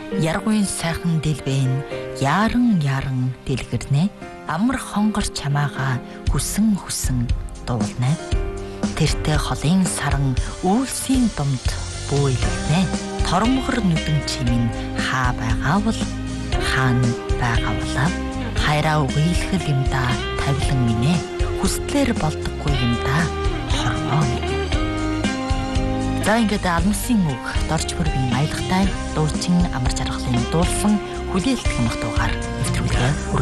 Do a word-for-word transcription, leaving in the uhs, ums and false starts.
Яргуйн сайхан дэлбэн яран яран дэлгэрнэ. Амар хонгор чамаага хүсэн хүсэн дуулнэ. Тэртээ холын саран үйлсийн думд бөөлгөнэ. Тормгор нүдэн чимэн хаа байгаавал хаан байгаавал хайраа үгийлхэл юм да тавилан минь ээ. Хүслээр болдоггүй юм да хорвоо. За ингээд алмсын үг дорж бүргийн аялахтай дуучин амар жаргалын дуулсан хүлээлт хэмэх дуугаар нэвтрүүлгээ